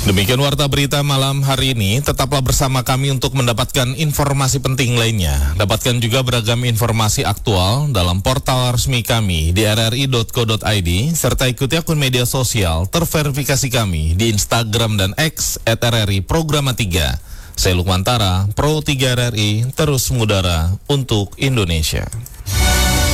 Demikian warta berita malam hari ini. Tetaplah bersama kami untuk mendapatkan informasi penting lainnya. Dapatkan juga beragam informasi aktual dalam portal resmi kami di rri.co.id serta ikuti akun media sosial terverifikasi kami di Instagram dan X @RRI Programa 3. Saya Lukman Tara, Pro 3 RRI, terus mengudara untuk Indonesia.